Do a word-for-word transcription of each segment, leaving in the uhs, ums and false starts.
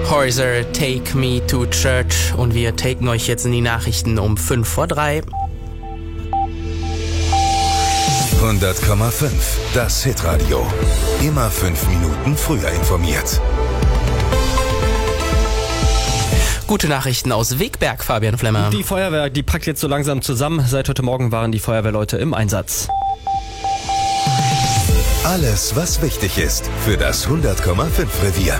Horser, Take Me to Church. Und wir taken euch jetzt in die Nachrichten um fünf vor drei. hundert Komma fünf, das Hitradio. Immer fünf Minuten früher informiert. Gute Nachrichten aus Wegberg, Fabian Flemmer. Die Feuerwehr, die packt jetzt so langsam zusammen. Seit heute Morgen waren die Feuerwehrleute im Einsatz. Alles, was wichtig ist für das hundert Komma fünf Revier.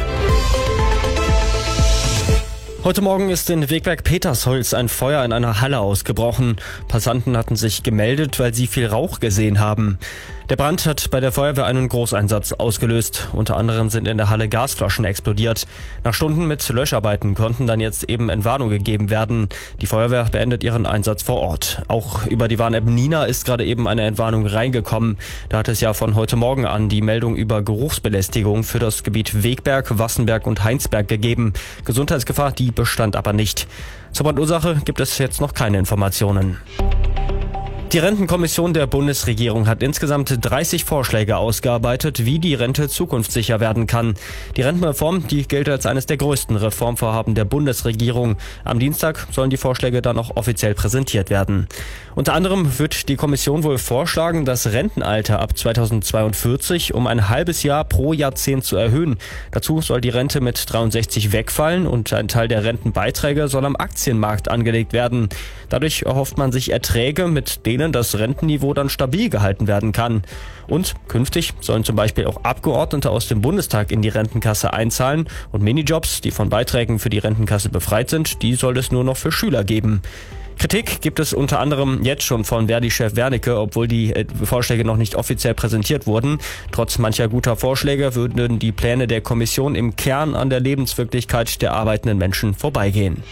Heute Morgen ist in Wegberg-Petersholz ein Feuer in einer Halle ausgebrochen. Passanten hatten sich gemeldet, weil sie viel Rauch gesehen haben. Der Brand hat bei der Feuerwehr einen Großeinsatz ausgelöst. Unter anderem sind in der Halle Gasflaschen explodiert. Nach Stunden mit Löscharbeiten konnten dann jetzt eben Entwarnung gegeben werden. Die Feuerwehr beendet ihren Einsatz vor Ort. Auch über die Warn-App Nina ist gerade eben eine Entwarnung reingekommen. Da hat es ja von heute Morgen an die Meldung über Geruchsbelästigung für das Gebiet Wegberg, Wassenberg und Heinsberg gegeben. Gesundheitsgefahr, die bestand aber nicht. Zur Brandursache gibt es jetzt noch keine Informationen. Die Rentenkommission der Bundesregierung hat insgesamt dreißig Vorschläge ausgearbeitet, wie die Rente zukunftssicher werden kann. Die Rentenreform, die gilt als eines der größten Reformvorhaben der Bundesregierung. Am Dienstag sollen die Vorschläge dann auch offiziell präsentiert werden. Unter anderem wird die Kommission wohl vorschlagen, das Rentenalter ab zweitausendzweiundvierzig um ein halbes Jahr pro Jahrzehnt zu erhöhen. Dazu soll die Rente mit dreiundsechzig wegfallen und ein Teil der Rentenbeiträge soll am Aktienmarkt angelegt werden. Dadurch erhofft man sich Erträge, mit denen das Rentenniveau dann stabil gehalten werden kann. Und künftig sollen zum Beispiel auch Abgeordnete aus dem Bundestag in die Rentenkasse einzahlen und Minijobs, die von Beiträgen für die Rentenkasse befreit sind, die soll es nur noch für Schüler geben. Kritik gibt es unter anderem jetzt schon von Verdi-Chef Wernicke, obwohl die äh, Vorschläge noch nicht offiziell präsentiert wurden. Trotz mancher guter Vorschläge würden die Pläne der Kommission im Kern an der Lebenswirklichkeit der arbeitenden Menschen vorbeigehen.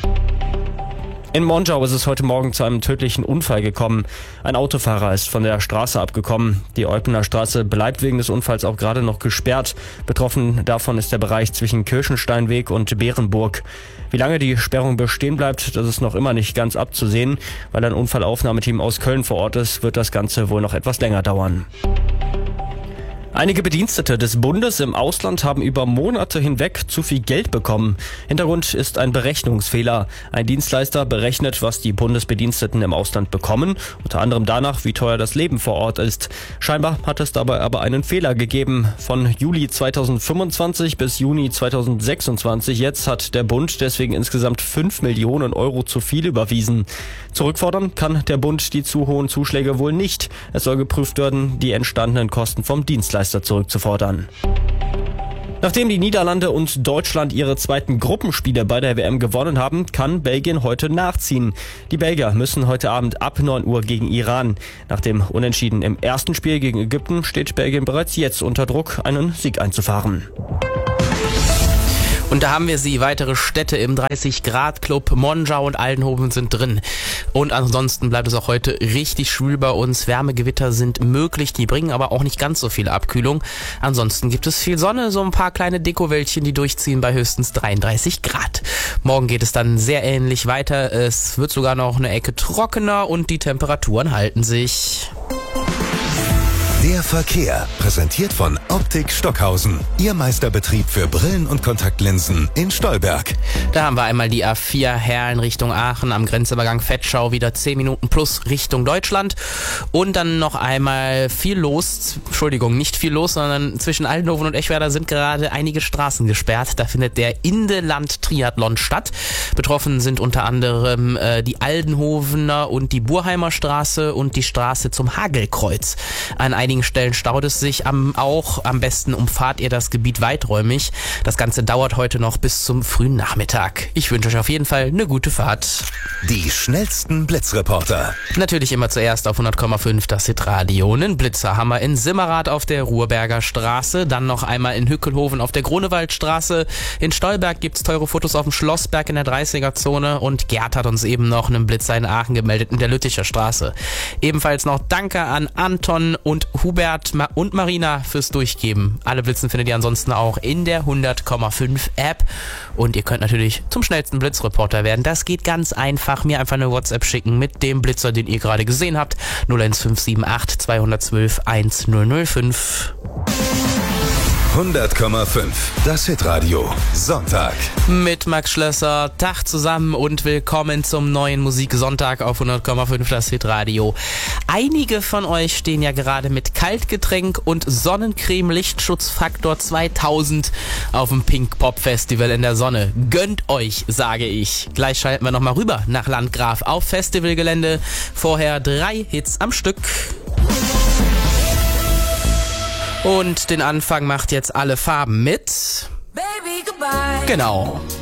In Monschau ist es heute Morgen zu einem tödlichen Unfall gekommen. Ein Autofahrer ist von der Straße abgekommen. Die Eupener Straße bleibt wegen des Unfalls auch gerade noch gesperrt. Betroffen davon ist der Bereich zwischen Kirchensteinweg und Bärenburg. Wie lange die Sperrung bestehen bleibt, das ist noch immer nicht ganz abzusehen. Weil ein Unfallaufnahmeteam aus Köln vor Ort ist, wird das Ganze wohl noch etwas länger dauern. Einige Bedienstete des Bundes im Ausland haben über Monate hinweg zu viel Geld bekommen. Hintergrund ist ein Berechnungsfehler. Ein Dienstleister berechnet, was die Bundesbediensteten im Ausland bekommen, unter anderem danach, wie teuer das Leben vor Ort ist. Scheinbar hat es dabei aber einen Fehler gegeben. Von Juli zweitausendfünfundzwanzig bis Juni zweitausendsechsundzwanzig jetzt hat der Bund deswegen insgesamt fünf Millionen Euro zu viel überwiesen. Zurückfordern kann der Bund die zu hohen Zuschläge wohl nicht. Es soll geprüft werden, die entstandenen Kosten vom Dienstleister zurückzufordern. Nachdem die Niederlande und Deutschland ihre zweiten Gruppenspiele bei der W M gewonnen haben, kann Belgien heute nachziehen. Die Belgier müssen heute Abend ab neun Uhr gegen Iran. Nach dem Unentschieden im ersten Spiel gegen Ägypten steht Belgien bereits jetzt unter Druck, einen Sieg einzufahren. Und da haben wir sie, weitere Städte im dreißig Grad Club. Monschau und Aldenhoven sind drin. Und ansonsten bleibt es auch heute richtig schwül bei uns. Wärmegewitter sind möglich, die bringen aber auch nicht ganz so viel Abkühlung. Ansonsten gibt es viel Sonne, so ein paar kleine Dekowölkchen, die durchziehen bei höchstens dreiunddreißig Grad. Morgen geht es dann sehr ähnlich weiter. Es wird sogar noch eine Ecke trockener und die Temperaturen halten sich. Der Verkehr, präsentiert von Optik Stockhausen. Ihr Meisterbetrieb für Brillen und Kontaktlinsen in Stolberg. Da haben wir einmal die A vier Herlen Richtung Aachen am Grenzübergang Vetschau, wieder zehn Minuten plus Richtung Deutschland. Und dann noch einmal viel los, Entschuldigung, nicht viel los, sondern zwischen Aldenhoven und Echwerder sind gerade einige Straßen gesperrt. Da findet der Indeland-Triathlon statt. Betroffen sind unter anderem äh, die Aldenhovener und die Burheimer Straße und die Straße zum Hagelkreuz. An einigen Stellen staut es sich am, auch. Am besten umfahrt ihr das Gebiet weiträumig. Das Ganze dauert heute noch bis zum frühen Nachmittag. Ich wünsche euch auf jeden Fall eine gute Fahrt. Die schnellsten Blitzreporter. Natürlich immer zuerst auf hundert Komma fünf das Hitradio. Einen Blitzer haben wir in Simmerath auf der Ruhrberger Straße, dann noch einmal in Hückelhoven auf der Grunewaldstraße. In Stolberg gibt's teure Fotos auf dem Schlossberg in der dreißiger Zone und Gerd hat uns eben noch einen Blitzer in Aachen gemeldet in der Lütticher Straße. Ebenfalls noch Danke an Anton und Hubert und Marina fürs Durchgeben. Alle Blitzen findet ihr ansonsten auch in der hundert Komma fünf App und ihr könnt natürlich zum schnellsten Blitzreporter werden. Das geht ganz einfach. Mir einfach eine WhatsApp schicken mit dem Blitzer, den ihr gerade gesehen habt. null eins fünf sieben acht zwei eins zwei eins null null fünf. hundert Komma fünf. Das Hitradio. Sonntag. Mit Max Schlösser. Tag zusammen und willkommen zum neuen Musiksonntag auf hundert Komma fünf. Das Hitradio. Einige von euch stehen ja gerade mit Kaltgetränk und Sonnencreme Lichtschutzfaktor zweitausend auf dem Pink Pop Festival in der Sonne. Gönnt euch, sage ich. Gleich schalten wir nochmal rüber nach Landgraf auf Festivalgelände. Vorher drei Hits am Stück. Und den Anfang macht jetzt Alle Farben mit... Baby, goodbye. Genau.